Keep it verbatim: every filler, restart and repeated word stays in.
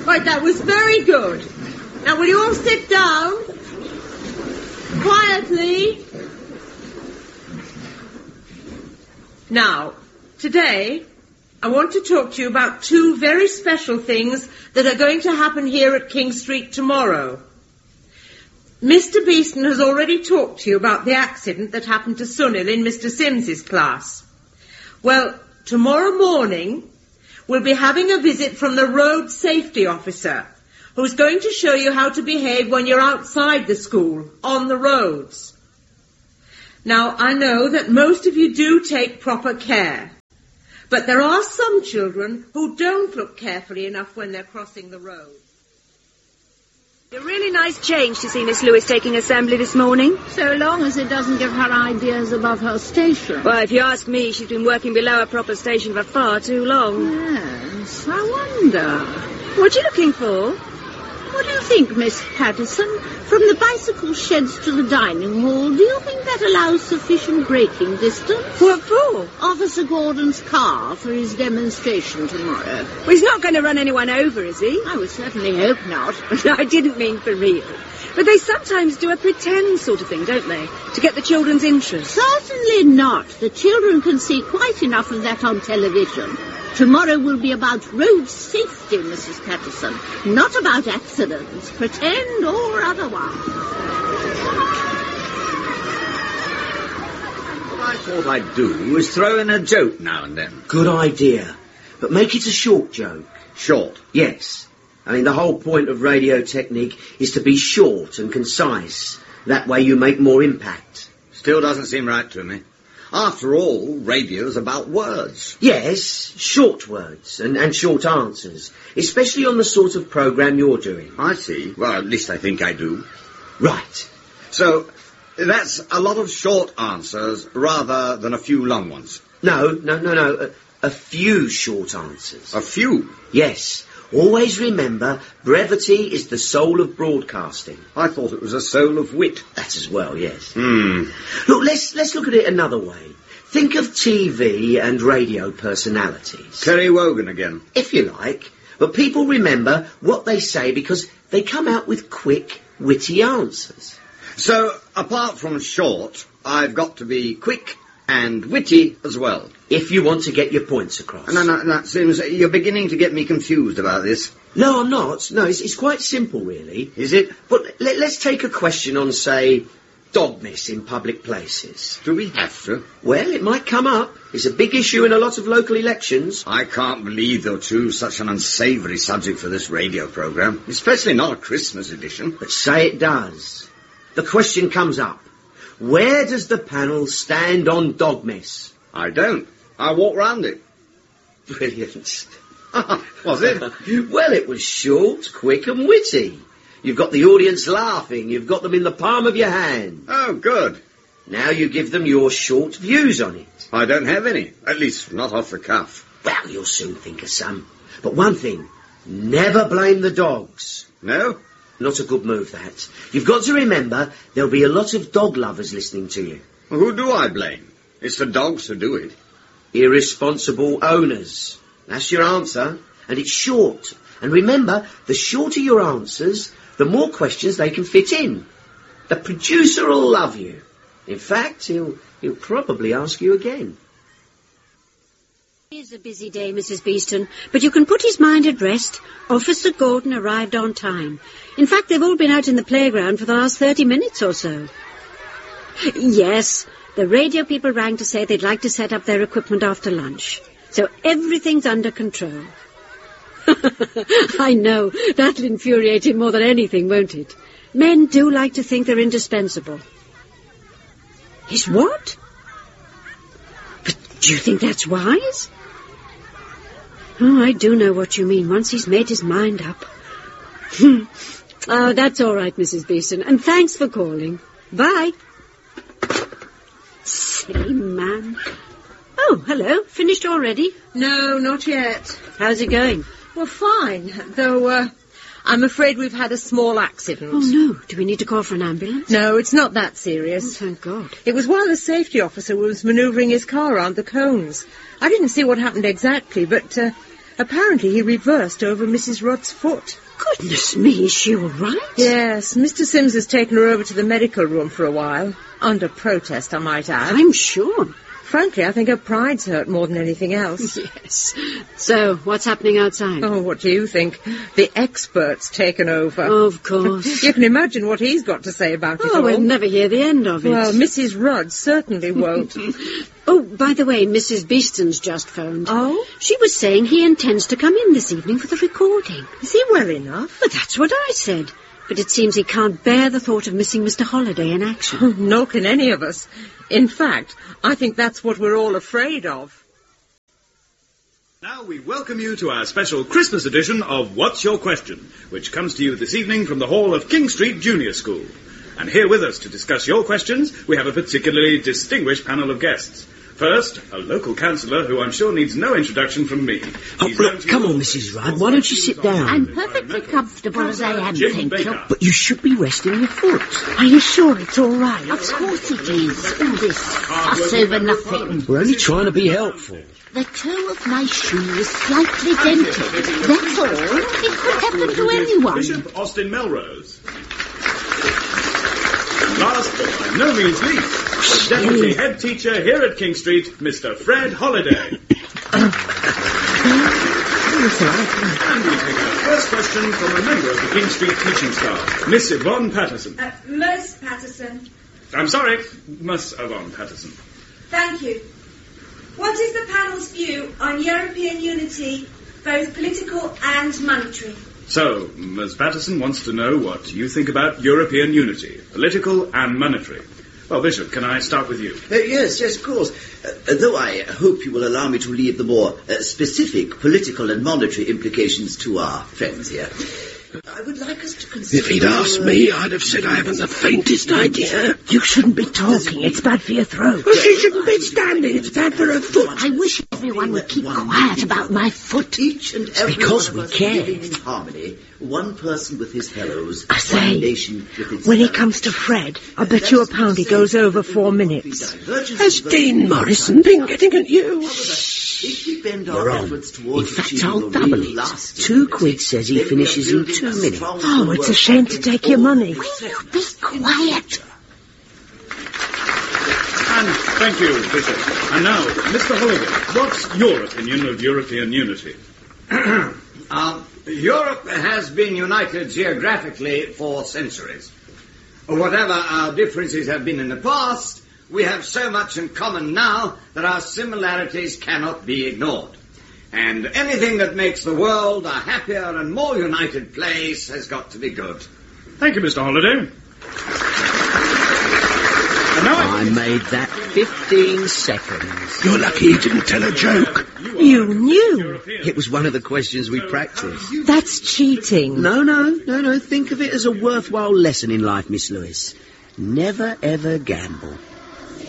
Right, that was very good. Now, will you all sit down? Quietly. Now, today, I want to talk to you about two very special things that are going to happen here at King Street tomorrow. Mister Beeston has already talked to you about the accident that happened to Sunil in Mister Sims's class. Well, tomorrow morning, we'll be having a visit from the road safety officer, who's going to show you how to behave when you're outside the school, on the roads. Now, I know that most of you do take proper care, but there are some children who don't look carefully enough when they're crossing the road. A really nice change to see Miss Lewis taking assembly this morning. So long as it doesn't give her ideas above her station. Well, if you ask me, she's been working below her proper station for far too long. Yes, I wonder. What are you looking for? What do you think, Miss Patterson? From the bicycle sheds to the dining hall, do you think that allows sufficient braking distance? What for? Officer Gordon's car for his demonstration tomorrow. Well, he's not going to run anyone over, is he? I would certainly hope not. I didn't mean for real. But they sometimes do a pretend sort of thing, don't they? To get the children's interest. Certainly not. The children can see quite enough of that on television. Tomorrow will be about road safety, Missus Patterson, not about accidents, pretend or otherwise. What I thought I'd do was throw in a joke now and then. Good idea. But make it a short joke. Short? Yes. I mean, the whole point of radio technique is to be short and concise. That way you make more impact. Still doesn't seem right to me. After all, radio's about words. Yes, short words and, and short answers, especially on the sort of programme you're doing. I see. Well, at least I think I do. Right. So, that's a lot of short answers rather than a few long ones. No, no, no, no. A, a few short answers. A few? Yes. Always remember, brevity is the soul of broadcasting. I thought it was a soul of wit. That as well, yes. Hmm. Look, let's let's look at it another way. Think of T V and radio personalities. Terry Wogan again. If you like. But people remember what they say because they come out with quick, witty answers. So, apart from short, I've got to be quick and witty as well. If you want to get your points across. No, no, that seems... You're beginning to get me confused about this. No, I'm not. No, it's, it's quite simple, really. Is it? But let, let's take a question on, say, dog mess in public places. Do we have to? Well, it might come up. It's a big issue in a lot of local elections. I can't believe they'll choose such an unsavoury subject for this radio programme, especially not a Christmas edition. But say it does. The question comes up. Where does the panel stand on dog mess? I don't. I walk round it. Brilliant. Was it? Well, it was short, quick and witty. You've got the audience laughing. You've got them in the palm of your hand. Oh, good. Now you give them your short views on it. I don't have any. At least, not off the cuff. Well, you'll soon think of some. But one thing, never blame the dogs. No? Not a good move, that. You've got to remember there'll be a lot of dog lovers listening to you. Well, who do I blame? It's the dogs who do it. Irresponsible owners. That's your answer. And it's short. And remember, the shorter your answers, the more questions they can fit in. The producer will love you. In fact, he'll, he'll probably ask you again. It is a busy day, Missus Beeston, but you can put his mind at rest. Officer Gordon arrived on time. In fact, they've all been out in the playground for the last thirty minutes or so. Yes, the radio people rang to say they'd like to set up their equipment after lunch. So everything's under control. I know, that'll infuriate him more than anything, won't it? Men do like to think they're indispensable. Is what? But do you think that's wise? Oh, I do know what you mean, once he's made his mind up. Oh, that's all right, Missus Beeston, and thanks for calling. Bye. Silly man. Oh, hello. Finished already? No, not yet. How's it going? Well, fine, though uh, I'm afraid we've had a small accident. Oh, no. Do we need to call for an ambulance? No, it's not that serious. Oh, thank God. It was while the safety officer was manoeuvring his car around the cones. I didn't see what happened exactly, but uh, Apparently he reversed over Missus Rudd's foot. Goodness me, is she all right? Yes, Mister Sims has taken her over to the medical room for a while. Under protest, I might add. I'm sure. Frankly, I think her pride's hurt more than anything else. Yes. So, what's happening outside? Oh, what do you think? The expert's taken over. Of course. You can imagine what he's got to say about it Oh, all. we'll never hear the end of it. Well, Missus Rudd certainly won't. Oh, by the way, Missus Beeston's just phoned. Oh? She was saying he intends to come in this evening for the recording. Is he well enough? But that's what I said. But it seems he can't bear the thought of missing Mister Holliday in action. Nor can any of us. In fact, I think that's what we're all afraid of. Now we welcome you to our special Christmas edition of What's Your Question, which comes to you this evening from the hall of King Street Junior School. And here with us to discuss your questions, we have a particularly distinguished panel of guests. First, a local councillor who I'm sure needs no introduction from me. Oh, look, come on, Missus Rudd, why don't you sit down? I'm perfectly comfortable as I am, Jim thank you. Baker. But you should be resting your foot. Are you sure it's all right? Of course it is. All this fuss over nothing. We're only trying to be helpful. The toe of my shoe is slightly dented. That's all. It could happen to anyone. Bishop Austin Melrose. Last but by no means least, the Deputy Head Teacher here at King Street, Mister Fred Holliday. And we take our first question from a member of the King Street teaching staff, Miss Yvonne Patterson. Uh, Miss Patterson. I'm sorry, Miss Yvonne Patterson. Thank you. What is the panel's view on European unity, both political and monetary? So, Miss Patterson wants to know what you think about European unity, political and monetary. Well, Bishop, can I start with you? Uh, yes, yes, of course. Uh, though I hope you will allow me to leave the more uh, specific political and monetary implications to our friends here. I would like us to consider... If he'd asked me, I'd have said I haven't the faintest idea. You shouldn't be talking. It's bad for your throat. Well, she shouldn't be standing. It's bad for her foot. I wish everyone would keep quiet about my foot. Each and every because one of we us care. living in harmony, one person with his hellos, I say, one nation with its when it fellows. comes to Fred, I bet you a pound he goes over four minutes. Has Dean Morrison been getting at you? If we bend our You're on. efforts In towards fact, achieving I'll a double real it. lasting Two unity, quid says he then we are finishes in building two a minutes. strong Oh, it's a work shame to take your money. Will you be quiet? And thank you, Bishop. And now, Mister Holliday, what's your opinion of European unity? Um, Europe has been united geographically for centuries. Whatever our differences have been in the past, we have so much in common now that our similarities cannot be ignored. And anything that makes the world a happier and more united place has got to be good. Thank you, Mister Holliday. And now I I made that fifteen seconds. You're lucky he didn't tell a joke. You knew. It was one of the questions we practiced. That's cheating. No, no, no, no. Think of it as a worthwhile lesson in life, Miss Lewis. Never, ever gamble.